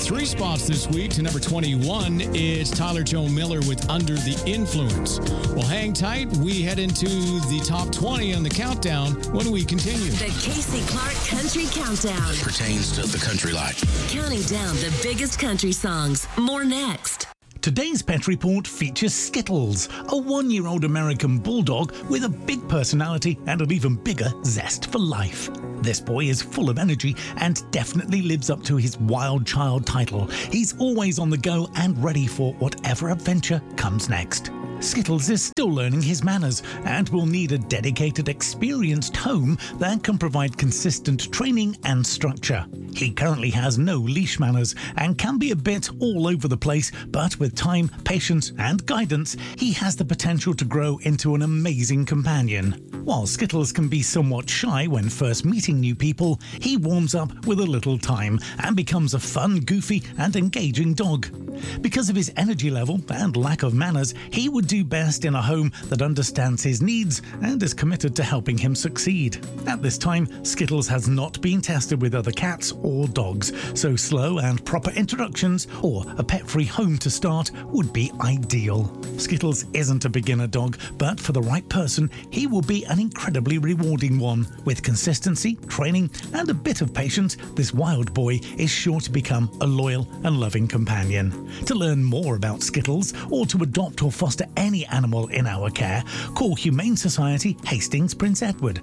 3 spots this week to number 21. It's Tyler Joe Miller with Under the Influence. Well, hang tight. We head into the top 20 on the countdown when we continue. The Casey Clark Country Countdown. It pertains to the country life. Counting down the biggest country songs. More next. Today's Pet Report features Skittles, a 1-year-old American bulldog with a big personality and an even bigger zest for life. This boy is full of energy and definitely lives up to his wild child title. He's always on the go and ready for whatever adventure comes next. Skittles is still learning his manners and will need a dedicated, experienced home that can provide consistent training and structure. He currently has no leash manners and can be a bit all over the place, but with time, patience and guidance, he has the potential to grow into an amazing companion. While Skittles can be somewhat shy when first meeting new people, he warms up with a little time and becomes a fun, goofy and engaging dog. Because of his energy level and lack of manners, he would do best in a home that understands his needs and is committed to helping him succeed. At this time, Skittles has not been tested with other cats or dogs, so slow and proper introductions or a pet-free home to start would be ideal. Skittles isn't a beginner dog, but for the right person, he will be an incredibly rewarding one. With consistency, training, and a bit of patience, this wild boy is sure to become a loyal and loving companion. To learn more about Skittles or to adopt or foster any animal in our care, call Humane Society Hastings Prince Edward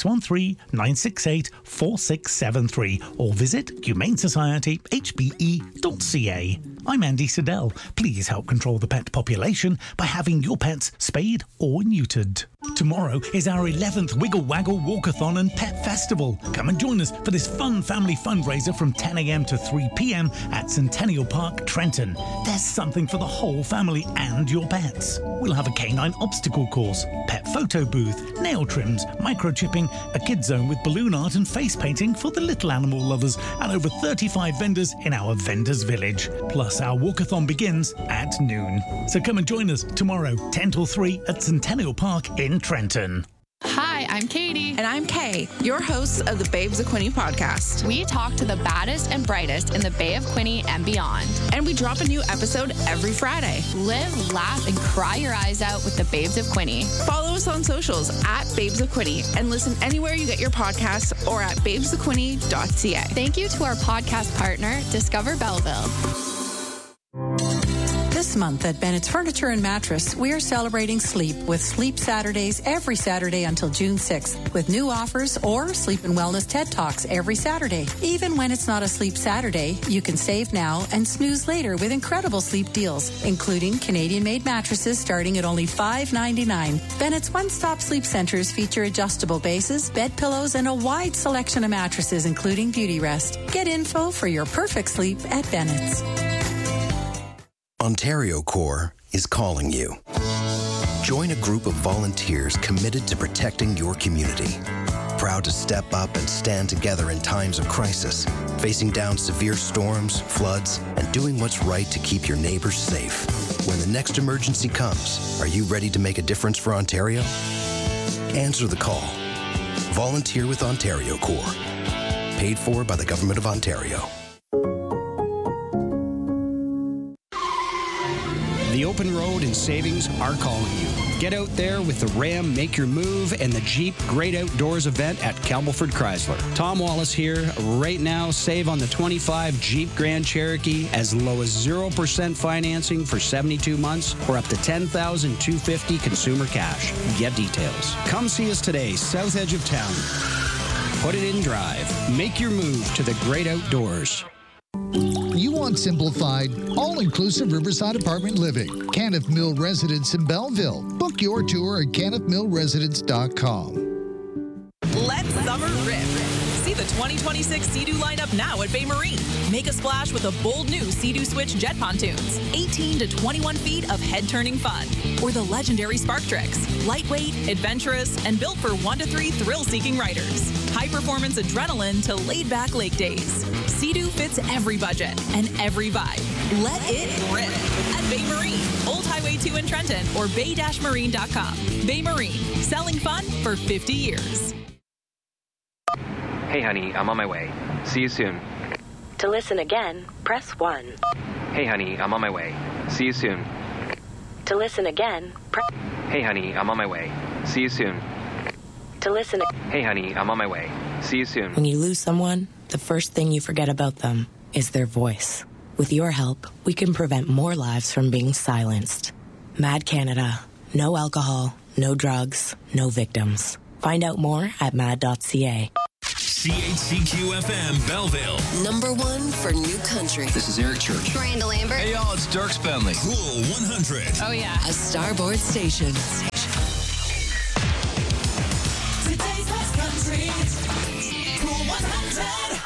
613-968-4673 or visit humanesocietyhbe.ca. I'm Andy Siddell. Please help control the pet population by having your pets spayed or neutered. Tomorrow is our 11th Wiggle Waggle Walkathon and Pet Festival. Come and join us for this fun family fundraiser from 10 a.m. to 3 p.m. at Centennial Park, Trenton. There's something for the whole family and your pets. We'll have a canine obstacle course, pet photo booth, nail trims, microchipping, a kids zone with balloon art and face painting for the little animal lovers, and over 35 vendors in our vendors village. Plus, our walkathon begins at noon. So come and join us tomorrow, 10 till 3 at Centennial Park in Trenton. Hi, I'm Katie. And I'm Kay, your hosts of the Babes of Quinte podcast. We talk to the baddest and brightest in the Bay of Quinte and beyond. And we drop a new episode every Friday. Live, laugh, and cry your eyes out with the Babes of Quinte. Follow us on socials at Babes of Quinte and listen anywhere you get your podcasts or at babesofquinte.ca. Thank you to our podcast partner, Discover Belleville. This month at Bennett's Furniture and Mattress, we are celebrating sleep with Sleep Saturdays every Saturday until June 6th, with new offers or Sleep and Wellness TED Talks every Saturday. Even when it's not a Sleep Saturday, you can save now and snooze later with incredible sleep deals, including Canadian-made mattresses starting at only $5.99. Bennett's one-stop sleep centers feature adjustable bases, bed pillows, and a wide selection of mattresses, including Beauty Rest. Get info for your perfect sleep at Bennett's. Ontario Corps is calling you. Join a group of volunteers committed to protecting your community. Proud to step up and stand together in times of crisis, facing down severe storms, floods, and doing what's right to keep your neighbors safe. When the next emergency comes, are you ready to make a difference for Ontario? Answer the call. Volunteer with Ontario Corps. Paid for by the Government of Ontario. The open road and savings are calling you. Get out there with the Ram Make Your Move and the Jeep Great Outdoors event at Campbellford Chrysler. Tom Wallace here. Right now, save on the 25 Jeep Grand Cherokee as low as 0% financing for 72 months or up to $10,250 consumer cash. Get details. Come see us today, south edge of town. Put it in drive. Make your move to the Great Outdoors. You want simplified, all-inclusive Riverside apartment living. Caniff Mill Residence in Belleville. Book your tour at caniffmillresidence.com. Let summer rip. See the 2026 Sea-Doo lineup now at Bay Marine. Make a splash with the bold new Sea-Doo Switch jet pontoons. 18 to 21 feet of head-turning fun. Or the legendary Spark Tricks. Lightweight, adventurous, and built for 1 to 3 thrill-seeking riders. High-performance adrenaline to laid-back lake days. Sea-Doo fits every budget and every vibe. Let it rip at Bay Marine, Old Highway 2 in Trenton, or bay-marine.com. Bay Marine, selling fun for 50 years. Hey, honey, I'm on my way. See you soon. To listen again, press 1. Hey, honey, I'm on my way. See you soon. To listen again, press... Hey, honey, I'm on my way. See you soon. To listen... Hey, honey, I'm on my way. See you soon. When you lose someone, the first thing you forget about them is their voice. With your help, we can prevent more lives from being silenced. Mad Canada. No alcohol, no drugs, no victims. Find out more at mad.ca. CHCQ-FM Belleville. Number 1 for new country. This is Eric Church. Miranda Lambert. Hey, y'all, it's Dirk Bentley. Cool 100. Oh, yeah. A Starboard station. Today's best country. Cool 100.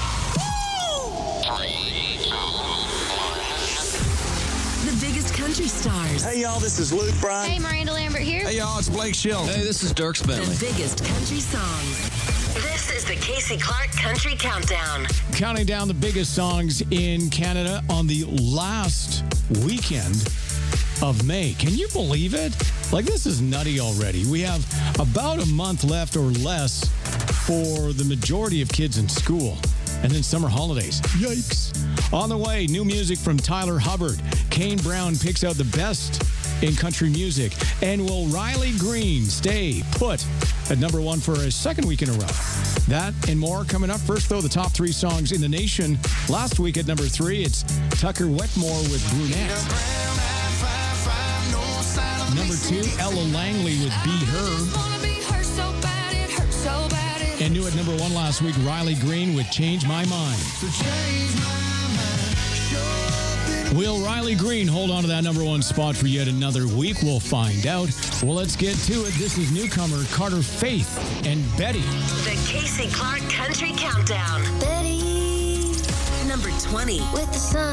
The biggest country stars. Hey, y'all, this is Luke Bryan. Hey, Miranda Lambert here. Hey, y'all, it's Blake Schill. Hey, this is Dirk Bentley. The biggest country songs. This is the Casey Clark Country Countdown. Counting down the biggest songs in Canada on the last weekend of May. Can you believe it? Like, this is nutty already. We have about a month left or less for the majority of kids in school. And then summer holidays. Yikes. On the way, new music from Tyler Hubbard. Kane Brown picks out the best in country music. And will Riley Green stay put at number 1 for a second week in a row? That and more coming up. First, though, the top 3 songs in the nation. Last week at number 3, it's Tucker Wetmore with Brunette. Number 2, Ella Langley with Be Her. And new at number 1 last week, Riley Green with Change My Mind. Will Riley Green hold on to that number 1 spot for yet another week? We'll find out. Well, let's get to it. This is newcomer Carter Faith and Betty. The Casey Clark Country Countdown. Betty. Number 20. With the sun.